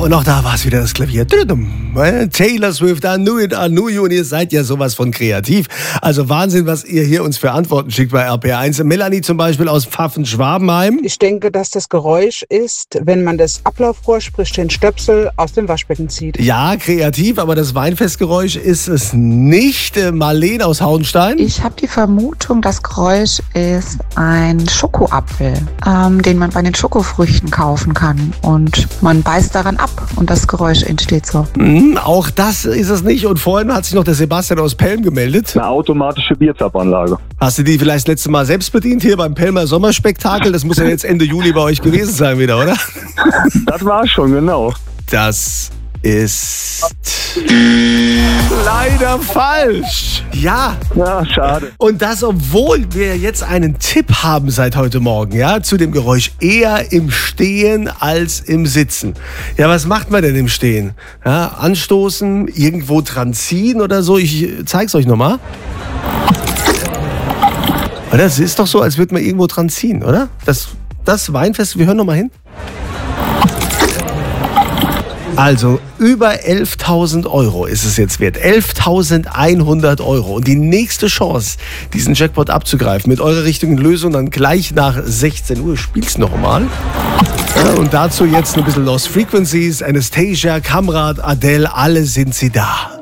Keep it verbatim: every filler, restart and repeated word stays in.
und auch da war es wieder das Klavier. Taylor Swift, I knew it, I knew you. Und ihr seid ja sowas von kreativ. Also Wahnsinn, was ihr hier uns für Antworten schickt bei R P R eins. Melanie zum Beispiel aus Pfaffen-Schwabenheim. Ich denke, dass das Geräusch ist, wenn man das Ablaufrohr, sprich den Stöpsel, aus dem Waschbecken zieht. Ja, kreativ, aber das Weinfestgeräusch ist es nicht. Marlene aus Hauenstein. Ich habe die Vermutung, das Geräusch ist ein Schokoapfel, ähm, den man bei den Schokofrüchten kaufen kann. Und man beißt daran ab und das Geräusch entsteht so. Mhm, auch das ist es nicht. Und vorhin hat sich noch der Sebastian aus Pelm gemeldet. Eine automatische Bierzapfanlage. Hast du die vielleicht das letzte Mal selbst bedient hier beim Pelmer Sommerspektakel? Das muss ja jetzt Ende Juli bei euch gewesen sein wieder, oder? Das war schon, genau. Das ist leider falsch. Ja. Ja, schade. Und das, obwohl wir jetzt einen Tipp haben seit heute Morgen, ja, zu dem Geräusch eher im Stehen als im Sitzen. Ja, was macht man denn im Stehen? Ja, anstoßen, irgendwo dran ziehen oder so? Ich zeig's euch nochmal. Das ist doch so, als würde man irgendwo dran ziehen, oder? Das, das Weinfest, wir hören nochmal hin. Also über elftausend Euro ist es jetzt wert. elftausendeinhundert Euro. Und die nächste Chance, diesen Jackpot abzugreifen mit eurer richtigen Lösung, dann gleich nach sechzehn Uhr. Spiel's nochmal. Ja, und dazu jetzt ein bisschen Lost Frequencies, Anastasia, Kamrat, Adele, alle sind sie da.